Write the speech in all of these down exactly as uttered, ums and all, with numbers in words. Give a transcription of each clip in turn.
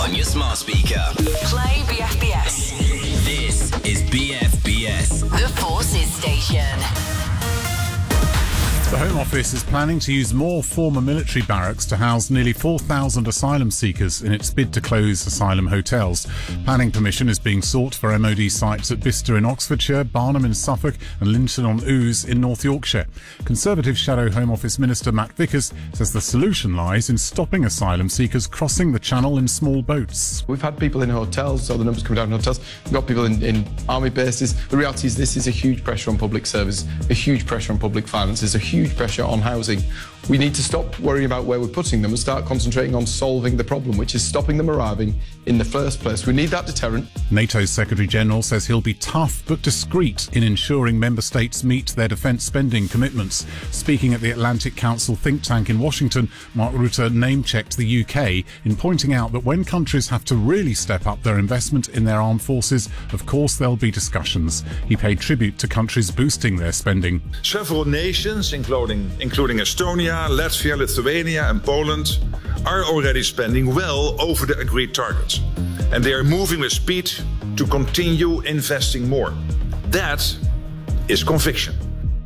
on your smart speaker. Play B F B S. This is B F B S. The Forces Station. The Home Office is planning to use more former military barracks to house nearly four thousand asylum seekers in its bid to close asylum hotels. Planning permission is being sought for M O D sites at Bicester in Oxfordshire, Barnham in Suffolk and Linton-on-Ouse in North Yorkshire. Conservative Shadow Home Office Minister Matt Vickers says the solution lies in stopping asylum seekers crossing the channel in small boats. We've had people in hotels, so the numbers come down in hotels. We've got people in, in army bases. The reality is this is a huge pressure on public service, a huge pressure on public finances, a huge pressure on housing. We need to stop worrying about where we're putting them and start concentrating on solving the problem, which is stopping them arriving in the first place. We need that deterrent. NATO's Secretary-General says he'll be tough but discreet in ensuring member states meet their defence spending commitments. Speaking at the Atlantic Council think tank in Washington, Mark Rutte name-checked the U K in pointing out that when countries have to really step up their investment in their armed forces, of course there'll be discussions. He paid tribute to countries boosting their spending. Several nations, including, including Estonia, Latvia, Lithuania and Poland, are already spending well over the agreed targets. And they are moving with speed to continue investing more. That is conviction.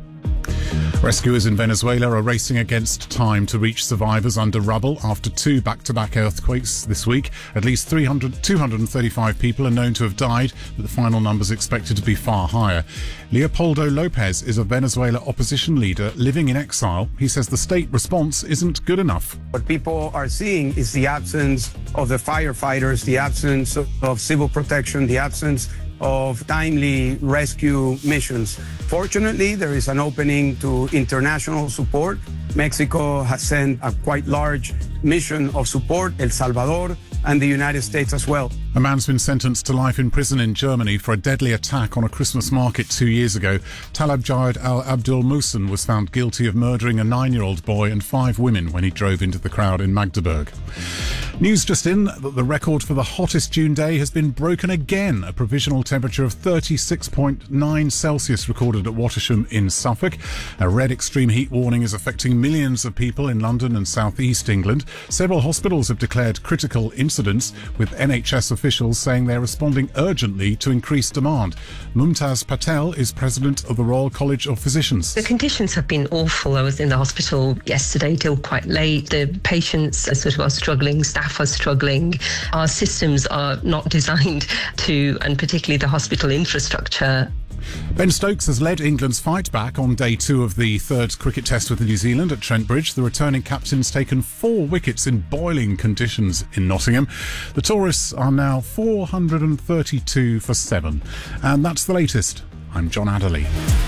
Rescuers in Venezuela are racing against time to reach survivors under rubble after two back-to-back earthquakes this week. At least three hundred, two hundred thirty-five people are known to have died, but the final numbers expected to be far higher. Leopoldo Lopez is a Venezuela opposition leader living in exile. He says the state response isn't good enough. What people are seeing is the absence of the firefighters, the absence of civil protection, the absence of timely rescue missions. Fortunately, there is an opening to international support. Mexico has sent a quite large mission of support, El Salvador, and the United States as well. A man's been sentenced to life in prison in Germany for a deadly attack on a Christmas market two years ago. Talab Jawed al-Abdul Muhsin was found guilty of murdering a nine-year-old boy and five women when he drove into the crowd in Magdeburg. News just in that the record for the hottest June day has been broken again. A provisional temperature of thirty-six point nine Celsius recorded at Wattisham in Suffolk. A red extreme heat warning is affecting millions of people in London and South East England. Several hospitals have declared critical incidents, with N H S officials saying they're responding urgently to increased demand. Mumtaz Patel is president of the Royal College of Physicians. The conditions have been awful. I was in the hospital yesterday till quite late. The patients are sort of are struggling, staff are struggling. Our systems are not designed to, and particularly the hospital infrastructure. Ben Stokes has led England's fight back on day two of the third cricket test with New Zealand at Trent Bridge. The returning captain's taken four wickets in boiling conditions in Nottingham. The tourists are now four hundred thirty-two for seven. And that's the latest. I'm John Adderley.